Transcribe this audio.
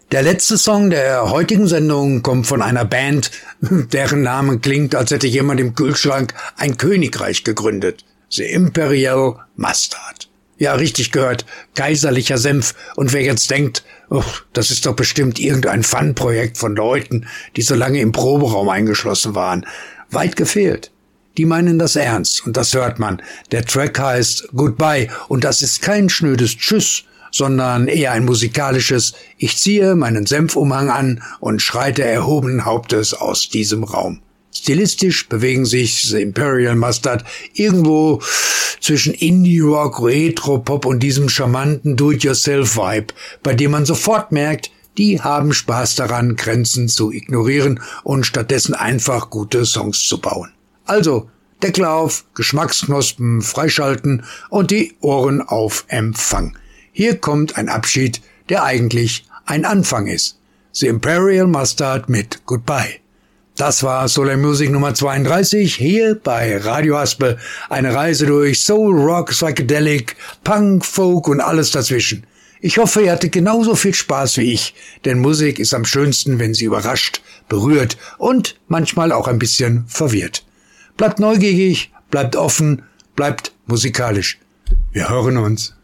Der letzte Song der heutigen Sendung kommt von einer Band, deren Name klingt, als hätte jemand im Kühlschrank ein Königreich gegründet. The Imperial Mustard. Ja, richtig gehört, kaiserlicher Senf. Und wer jetzt denkt, oh, das ist doch bestimmt irgendein Fun-Projekt von Leuten, die so lange im Proberaum eingeschlossen waren. Weit gefehlt. Die meinen das ernst und das hört man. Der Track heißt Goodbye und das ist kein schnödes Tschüss, sondern eher ein musikalisches Ich ziehe meinen Senfumhang an und schreite erhobenen Hauptes aus diesem Raum. Stilistisch bewegen sich The Imperial Mustard irgendwo zwischen Indie-Rock, Retro-Pop und diesem charmanten Do-it-yourself-Vibe, bei dem man sofort merkt, die haben Spaß daran, Grenzen zu ignorieren und stattdessen einfach gute Songs zu bauen. Also, Deckel auf, Geschmacksknospen freischalten und die Ohren auf Empfang. Hier kommt ein Abschied, der eigentlich ein Anfang ist. The Imperial Mustard mit Goodbye. Das war Solar Music Nummer 32, hier bei Radio Haspe. Eine Reise durch Soul, Rock, Psychedelic, Punk, Folk und alles dazwischen. Ich hoffe, ihr hattet genauso viel Spaß wie ich, denn Musik ist am schönsten, wenn sie überrascht, berührt und manchmal auch ein bisschen verwirrt. Bleibt neugierig, bleibt offen, bleibt musikalisch. Wir hören uns.